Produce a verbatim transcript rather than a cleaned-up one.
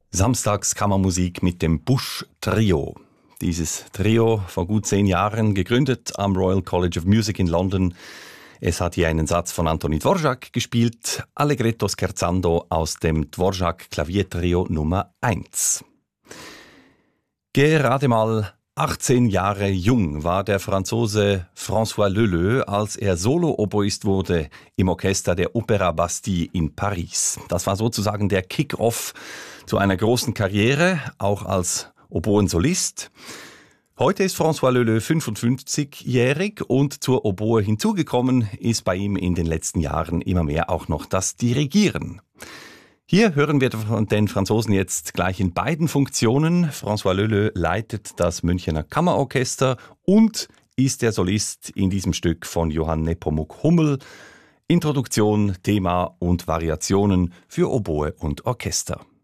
Samstags Kammermusik mit dem Busch Trio. Dieses Trio, vor gut zehn Jahren gegründet am Royal College of Music in London. Es hat hier einen Satz von Antoni Dvorak gespielt, Allegretto scherzando aus dem Dvorak Klaviertrio Nummer eins. Gerade mal achtzehn Jahre jung war der Franzose François Leleux, als er Solo-Oboist wurde im Orchester der Opéra Bastille in Paris. Das war sozusagen der Kick-Off zu einer großen Karriere, auch als Oboensolist. Heute ist François Leleux fünfundfünfzigjährig und zur Oboe hinzugekommen ist bei ihm in den letzten Jahren immer mehr auch noch das Dirigieren. Hier hören wir den Franzosen jetzt gleich in beiden Funktionen. François Leleux leitet das Münchener Kammerorchester und ist der Solist in diesem Stück von Johann Nepomuk Hummel. Introduktion, Thema und Variationen für Oboe und Orchester.